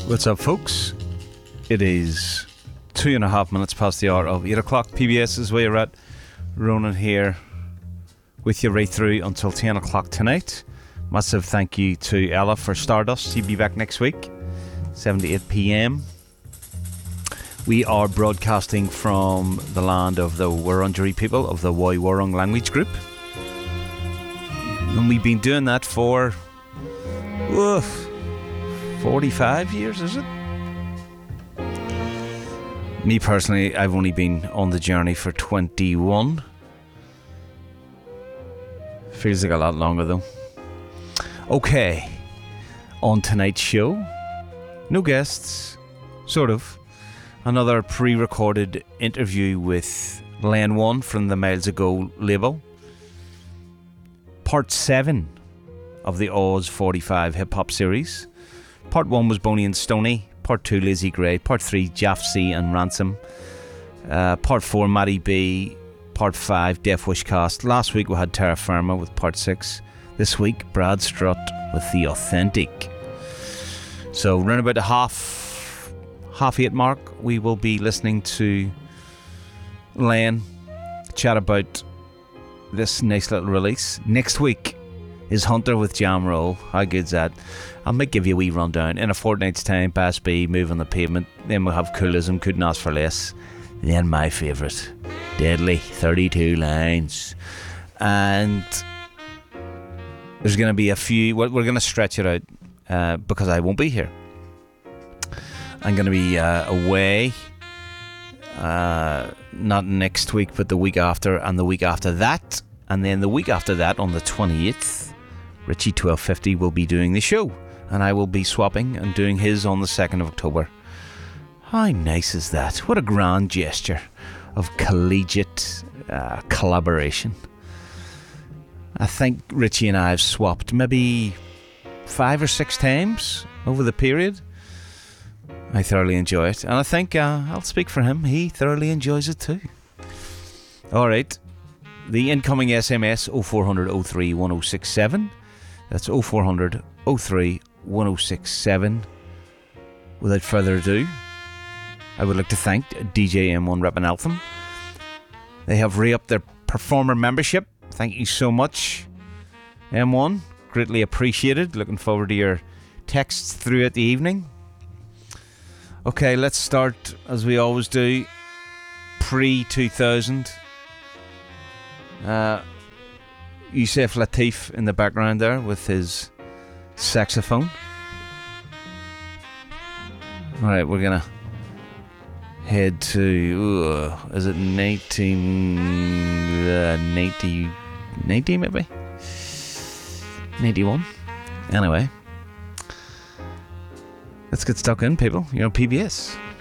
What's up, folks? It is 2.5 minutes past the hour of 8 o'clock. PBS is where you're at. Ronan here with you right through until 10 o'clock tonight. Massive thank you to Ella for Stardust. She'll be back next week, 7 to 8 p.m. We are broadcasting from the land of the Wurundjeri people of the Woi Wurrung language group. And we've been doing that for 45 years, is it? Me personally, I've only been on the journey for 21. Feels like a lot longer though. Okay, on tonight's show, no guests, sort of. Another pre-recorded interview with Len One from the Miles Ago label. Part 7 of the Oz 45 hip-hop series. Part 1 was Boney and Stoney. Part 2, Lazy Grey. Part 3, Jaff C and Ransom. Part 4, Matty B. Part 5, Death Wish Cast. Last week we had Terra Firma with Part 6. This week, Brad Strutt with The Authentic. So, round about the half 8 mark, we will be listening to Len chat about this nice little release. Next week is Hunter with Jam Roll. How good's that? I might give you a wee rundown. In a fortnight's time, Bass B, Move on the Pavement. Then we'll have Coolism, Couldn't Ask for Less. Then my favourite, Deadly, 32 Lines. And there's going to be a few... We're going to stretch it out because I won't be here. I'm going to be away. Not next week, but the week after, and the week after that. And then the week after that, on the 28th, Richie 1250 will be doing the show. And I will be swapping and doing his on the 2nd of October. How nice is that? What a grand gesture of collegiate collaboration. I think Richie and I have swapped maybe 5 or 6 times over the period. I thoroughly enjoy it. And I think I'll speak for him. He thoroughly enjoys it too. Alright. The incoming SMS 0400 03 1067. That's 0400 03 1067. Without further ado, I would like to thank DJ M1 Rep and Anthem. They have re-upped their performer membership. Thank you so much, M1. Greatly appreciated. Looking forward to your texts throughout the evening. Okay, let's start as we always do. Pre-2000. Yusef Lateef in the background there with his saxophone. Alright, we're gonna head to is it 1990 maybe? 91? Anyway, let's get stuck in, people. You're on PBS.